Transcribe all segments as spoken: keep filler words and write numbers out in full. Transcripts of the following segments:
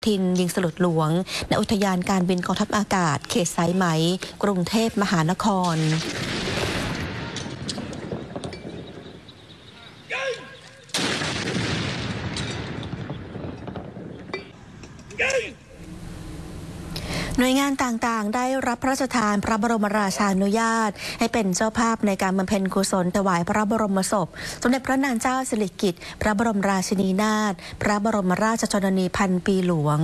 ทินยิงสลุดหลวงณอุทยานการบินกองทัพอากาศเขตสายไหมกรุงเทพมหานครหน่วยงานต่างๆได้รับพระราชทานพระบรมราชานุญาตให้เป็นเจ้าภาพในการบำเพ็ญกุศลถวายพระบรมศพสมเด็จพระนางเจ้าสิริกิติ์พระบรมราชินีนาถพระบรมราชชนนีพันปีหลวง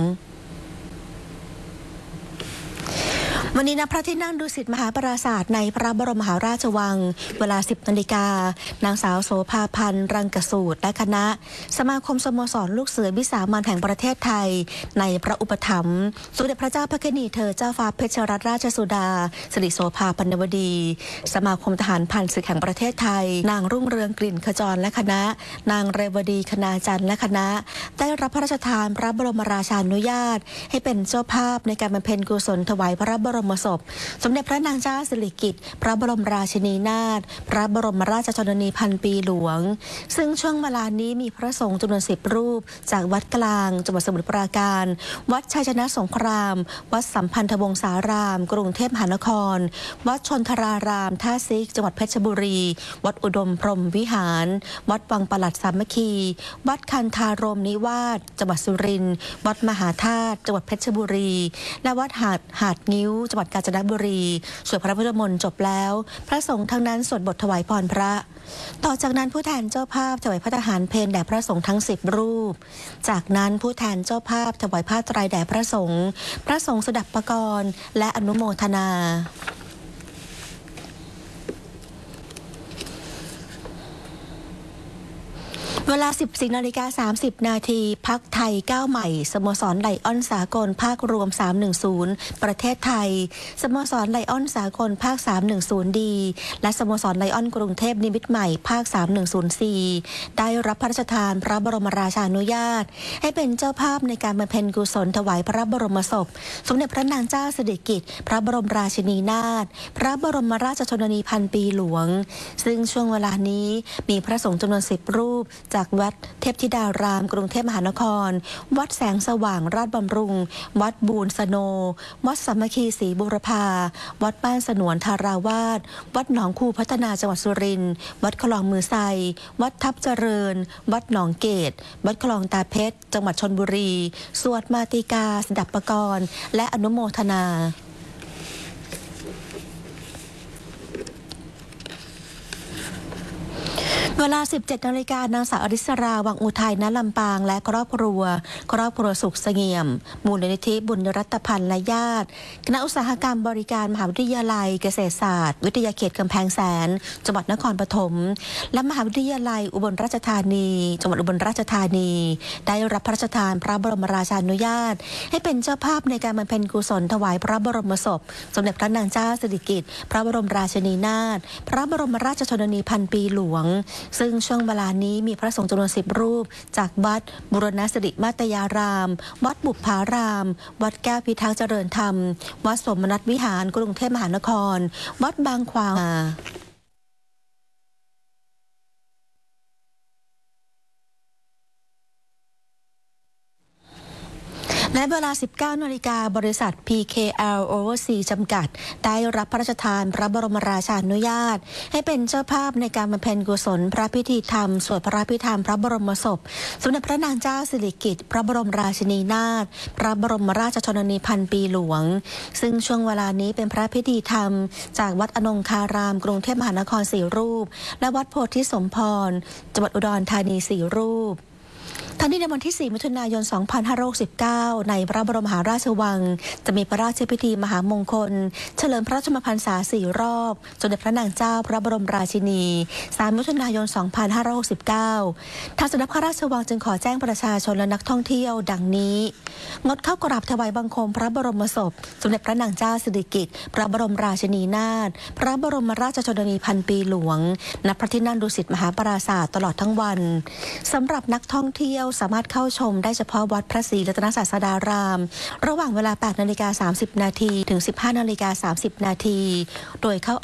วันนี้ณพระที่นั่งดุสิตมหาปราสาทในพระบรมมหาราชวังเวลา สิบนาฬิกานางสาวโสภาพันธ์รังกสูตรและคณะสมาคมสโมสรลูกเสือวิสามัญแห่งประเทศไทยในพระอุปถัมภ์สมเด็จพระเจ้าพระนิธิเธอเจ้าฟ้าเพชรรัตนราชสุดาสิริโสภาพันวดีสมาคมทหารผ่านศึกแห่งประเทศไทยนางรุ่งเรืองกลิ่นขจรและคณะนางเรวดีคณาจันทร์และคณะได้รับพระราชทานพระบรมราชานุญาตให้เป็นเจ้าภาพในการบำเพ็ญกุศลถวายพระบรมศพสมเด็จพระนางเจ้าสิริกิติ์พระบรมราชินีนาถพระบรมราชชนนีพันปีหลวงซึ่งช่วงเวลานี้มีพระสงฆ์จำนวนสิบรูปจากวัดกลางจังหวัดสมุทรปราการวัดชัยชนะสงครามวัดสัมพันธวงศารามกรุงเทพมหานครวัดชนทรารามท่าซิกจังหวัดเพชรบุรีวัดอุดมพรหมวิหารวัดวังปลัดสามัคคีวัดคันธารมนิวาสจังหวัดสุรินทร์วัดมหาธาตุจังหวัดเพชรบุรีและวัดหาดหาดนิ้วจังหวัดกาญจนบุรีสวดพระพุทธมนต์จบแล้วพระสงฆ์ทั้งนั้นสวดบทถวายพรพระต่อจากนั้นผู้แทนเจ้าภาพถวายพระทหารเพลแด่พระสงฆ์ทั้งสิบรูปจากนั้นผู้แทนเจ้าภาพถวายผ้าไตรแด่พระสงฆ์พระสงฆ์สดับปกรณ์และอนุโมทนาเวลา สิบสี่นาฬิกาสามสิบนาทีพรรคไทยก้าวใหม่สโมสรไลออนสากลภาครวมสามหนึ่งศูนย์ประเทศไทยสโมสรไลออนสากลภาคสามหนึ่งศูนย์ดีและสโมสรไลออนกรุงเทพนิมิตรใหม่ภาคสามหนึ่งศูนย์สี่ได้รับพระราชทานพระบรมราชานุญาตให้เป็นเจ้าภาพในการบำเพ็ญกุศลถวายพระบรมศพสมเด็จพระนางเจ้าสิริกิติ์พระบรมราชินีนาถพระบรมราชชนนีพันปีหลวงซึ่งช่วงเวลานี้มีพระสงฆ์จำนวนสิบรูปจากวัดเทพธิดารามกรุงเทพมหานครวัดแสงสว่างราชบำรุงวัดบูรสโนวัดสามัคคีศรีบุรพาวัดบ้านสนวนธาราวาสวัดหนองคูพัฒนาจังหวัดสุรินทร์วัดคลองมือไซวัดทับเจริญวัดหนองเกตวัดคลองตาเพชรจังหวัดชลบุรีสวดมาติกาสดับปกรณ์และอนุโมทนาเวลา สิบเจ็ดนาฬิกานางสาวอริสราวังอุทัยณลำปางและครอบครัวครอบครัวสุขเสงี่ยมมูลนิธิบุญรัตพันธ์และญาติคณะอุตสาหกรรมบริการมหาวิทยาลัยเกษตรศาสตร์วิทยาเขตกำแพงแสนจังหวัดนครปฐมและมหาวิทยาลัยอุบลราชธานีจังหวัดอุบลราชธานีได้รับพระราชทานพระบรมราชานุญาตให้เป็นเจ้าภาพในการบำเพ็ญกุศลถวายพระบรมศพสมเด็จพระนางเจ้าสิริกิติ์พระบรมราชินีนาถพระบรมราชชนนีพันปีหลวงซึ่งช่วงเวลานี้มีพระสงฆ์จำนวนสิบรูปจากวัดบุรณสิริมาตยารามวัดบุพารามวัดแก้วพิทักษ์เจริญธรรมวัดสมนัตวิหารกรุงเทพมหานครวัดบางขวางและเวลา สิบเก้านาฬิกาบริษัท พี เค แอล Overseas จำกัดได้รับพระราชทานพระบรมราชานุญาตให้เป็นเจ้าภาพในการบำเพ็ญกุศลพระพิธีธรรมสวดพระพิธรรมพระบรมศพสมเด็จพระนางเจ้าสิริกิติ์พระบรมราชินีนาถพระบรมราชชนนีพันปีหลวงซึ่งช่วงเวลานี้เป็นพระพิธีธรรมจากวัดอนงคารามกรุงเทพมหานครสี่รูปและวัดโพธิสมพรจังหวัดอุดรธานีสี่รูปทั้งนี้ในวันที่สี่มิถุนายนสองพันห้าร้อยหกสิบเก้าในพระบรมมหาราชวังจะมีพระราชพิธีมหามงคลเฉลิมพระชนมพรรษาสี่รอบสมเด็จพระนางเจ้าพระบรมราชินีสามมิถุนายนสองพันห้าร้อยหกสิบเก้าทางสำนักพระราชวังจึงขอแจ้งประชาชนและนักท่องเที่ยวดังนี้งดเข้ากราบถวายบังคมพระบรมศพสมเด็จพระนางเจ้าสิริกิติ์พระบรมราชินีนาถพระบรมราชชนนีพันปีหลวงณพระที่นั่งดุสิตมหาปราสาทตลอดทั้งวันสำหรับนักท่องเที่ยวสามารถเข้าชมได้เฉพาะวัดพระศรีรัตนศาสดารามระหว่างเวลา แปดนาฬิกาสามสิบนาทีถึง สิบห้านาฬิกาสามสิบนาทีโดยเข้า